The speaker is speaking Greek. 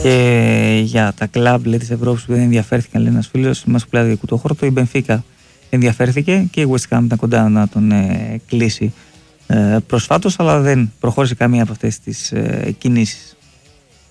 Και για τα κλαμπ της Ευρώπης που δεν ενδιαφέρθηκαν, λέει ένας φίλος μας που πλέον διοικούν το χώρο, το η Μπενφίκα ενδιαφέρθηκε και η West Ham ήταν κοντά να τον κλείσει προσφάτως, αλλά δεν προχώρησε καμία από αυτές τις κινήσεις.